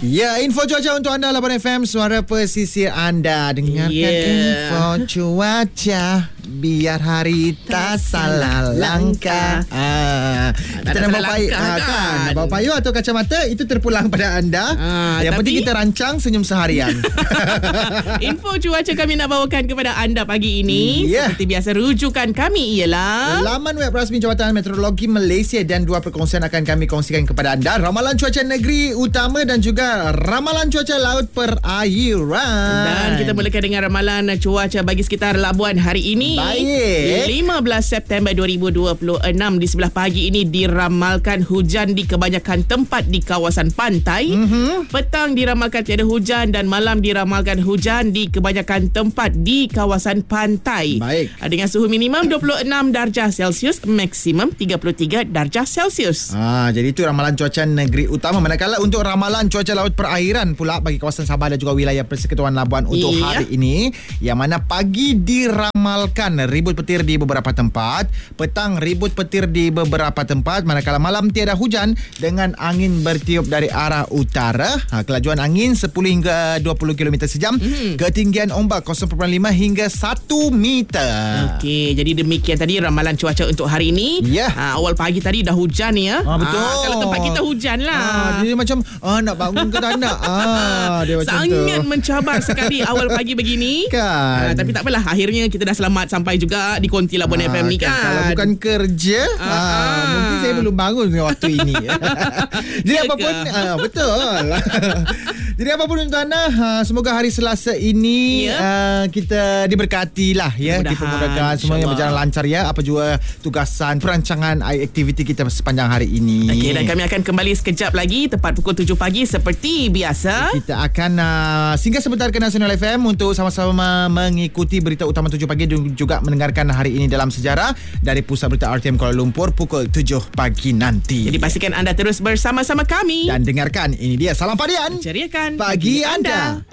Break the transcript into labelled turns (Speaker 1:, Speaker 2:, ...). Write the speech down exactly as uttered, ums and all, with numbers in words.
Speaker 1: Ya, info cuaca untuk anda Labuan F M, suara pesisir anda. Dengarkan yeah. info cuaca biar hari tak salah langkah. Ah, kita nak bawa payung ah, kan? Nak bawa payung atau kacamata itu terpulang pada anda. Ah, Yang tapi... penting kita rancang senyum seharian.
Speaker 2: Info cuaca kami nak bawakan kepada anda pagi ini yeah. seperti biasa, rujukan kami ialah
Speaker 1: laman web rasmi Jabatan Meteorologi Malaysia, dan dua perkongsian akan kami kongsikan kepada anda. Ramalan cuaca negeri utama dan juga ramalan cuaca laut perairan.
Speaker 2: Dan kita mulakan dengan ramalan cuaca bagi sekitar Labuan hari ini.
Speaker 1: Baik.
Speaker 2: lima belas September dua ribu dua puluh enam, di sebelah pagi ini diramalkan hujan di kebanyakan tempat di kawasan pantai. Mm-hmm. Petang diramalkan tiada hujan dan malam diramalkan hujan di kebanyakan tempat di kawasan pantai.
Speaker 1: Baik.
Speaker 2: Dengan suhu minimum dua puluh enam darjah Celsius, maksimum tiga puluh tiga darjah Celsius.
Speaker 1: Ah, jadi itu ramalan cuaca negeri utama. Manakala untuk ramalan cuaca laut perairan pula bagi kawasan Sabah dan juga wilayah Persekutuan Labuan untuk iya. hari ini, yang mana pagi diramalkan ribut petir di beberapa tempat, petang ribut petir di beberapa tempat, manakala malam tiada hujan dengan angin bertiup dari arah utara. Ha, kelajuan angin sepuluh hingga dua puluh kilometer sejam. Mm-hmm. Ketinggian ombak kosong perpuluhan lima hingga satu meter. Okey,
Speaker 2: jadi demikian tadi ramalan cuaca untuk hari ini.
Speaker 1: Ya.
Speaker 2: Ha, awal pagi tadi dah hujan ya.
Speaker 1: Ha, betul.
Speaker 2: Ha, kalau tempat kita hujan lah.
Speaker 1: Ha, dia macam ah, nak bangun ke tak nak. Ah, dia macam
Speaker 2: sangat
Speaker 1: tu.
Speaker 2: mencabar sekali awal pagi begini.
Speaker 1: Kan.
Speaker 2: Ha, tapi tak apalah, akhirnya kita dah selamat sampai juga di konti Labuan ha, F M ni kan.
Speaker 1: Kalau bukan kerja, ha, ha, mungkin saya belum bangun waktu ini. Jadi
Speaker 2: ya
Speaker 1: apapun, ha, betul. Jadi apapun untuk anda, ha, semoga hari Selasa ini ya. uh, kita diberkati lah ya, dipermudahkan, semuanya berjalan lancar ya, apa juga tugasan perancangan aktiviti kita sepanjang hari ini.
Speaker 2: Okey, dan kami akan kembali sekejap lagi tepat pukul tujuh pagi seperti biasa.
Speaker 1: Kita akan uh, singgah sebentar ke Nasional F M untuk sama-sama mengikuti berita utama tujuh pagi dan juga mendengarkan hari ini dalam sejarah dari Pusat Berita R T M Kuala Lumpur pukul tujuh pagi nanti.
Speaker 2: Jadi pastikan anda terus bersama-sama kami
Speaker 1: dan dengarkan, ini dia Salam Padian,
Speaker 2: ceriakan
Speaker 1: pagi anda.